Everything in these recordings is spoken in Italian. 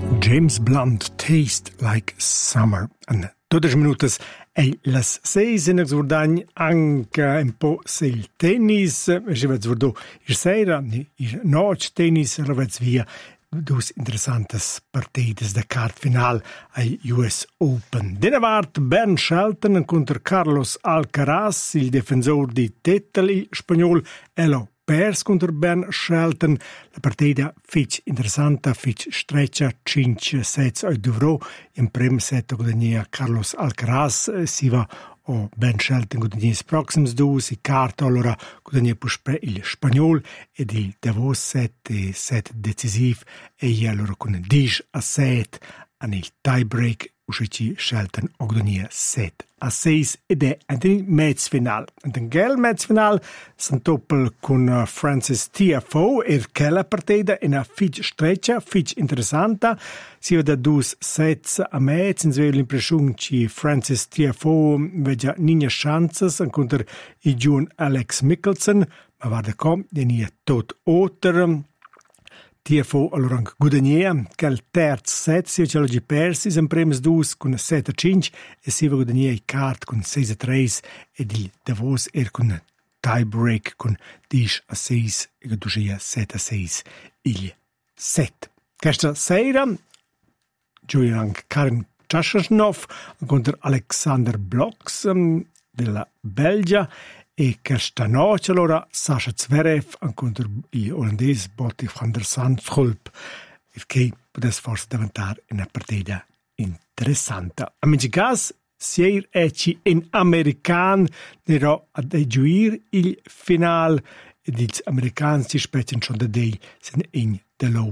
James Blunt, Taste Like Summer. En 12 minutas e las 6 in exurdagn anche un po' sil tennis. Je vez vordo ir sera, ir noc tennis, ravez via dus interessantes partidas da cart final ai US Open. Denavart Bernd Shelton contro Carlos Alcaraz, il difensor di titel spagnol, elo pers contro Bernd Shelton. La partida fich interessanta, fich streccia, 5-7 ai dovrò. In primo set guadagna Carlos Alcaraz, si va o Bernd Shelton guadagna i proxims dus, i carta allora guadagna puspre il spagnol ed il Davos set decisiv e allora con 10-7 an il tiebreak uscici Shelton o guadagna 7-6 ed è il mezz final. In quel mezz final s'antoppel con Frances Tiafoe e quella partita è una fich streccia, fich interessanta. Si va da dus sets a mezz, in sveglia l'impressione che Frances Tiafoe veggia nina chances contro i giun Alex Mickelson, ma guarda com, è tot otter. Tiafoe allora guadagna quel terzo set, si ce l'ha persi, in premis dus con 7-5 e si va guadagna i cart con 6-3 ed il Davos con tiebreak con 10-6 e guadagna 7-6 il set. Questa sera gioia anche Karen Khachanov contro Alexander Bloks della Belgia. E questa noce allora Sasha Zverev contro il olandese Botti van der Zandschulp, che potesse forse diventare una partita interessante. Amici gas, si è in american nerò a gioire il final e gli americani si aspettano già da dei sono in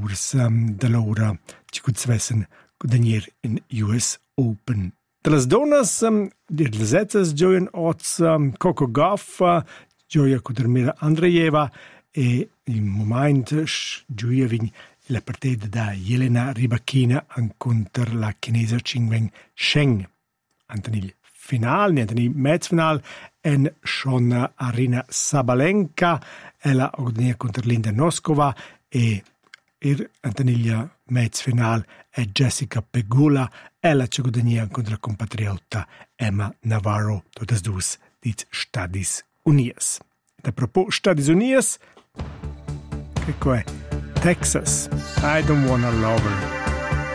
dell'ora ci potessero guadagnare in US Open. Las donas dir les etzes gioien oz Coco Gauff, gioia contro Mira Andreeva e in moment gioia vin la partita da Jelena Rybakina contro la chinesa Qingwen Zheng. Antonil final, antonil mezzfinal en schon Arina Sabalenka, ella ognia contro Linda Noskova e Antoniglia mezzfinal è Jessica Pegula, ella ci guadagna contro la compatriota Emma Navarro, totes dus dit Stadis Unies. Da propos Stadis Unies, che è Texas, I Don't Wanna Love Her.